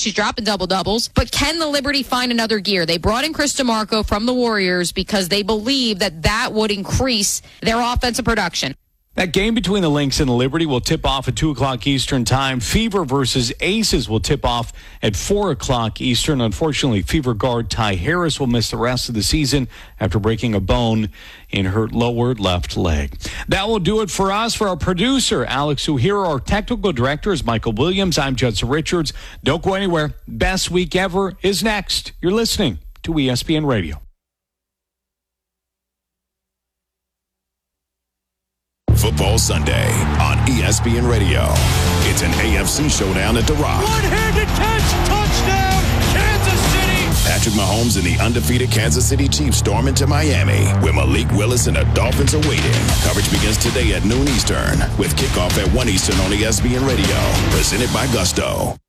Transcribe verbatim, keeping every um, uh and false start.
She's dropping double-doubles. But can the Liberty find another gear? They brought in Chris DeMarco from the Warriors because they believe that that would increase their offensive production. That game between the Lynx and the Liberty will tip off at two o'clock Eastern time. Fever versus Aces will tip off at four o'clock Eastern. Unfortunately, Fever guard Ty Harris will miss the rest of the season after breaking a bone in her lower left leg. That will do it for us. For our producer, Alex Uhiro, our technical director is Michael Williams. I'm Judson Richards. Don't go anywhere. Best week ever is next. You're listening to E S P N Radio. Football Sunday on E S P N Radio. It's an A F C showdown at The Rock. One-handed catch, touchdown, Kansas City. Patrick Mahomes and the undefeated Kansas City Chiefs storm into Miami, where Malik Willis and the Dolphins are waiting. Coverage begins today at noon Eastern, with kickoff at one Eastern on E S P N Radio. Presented by Gusto.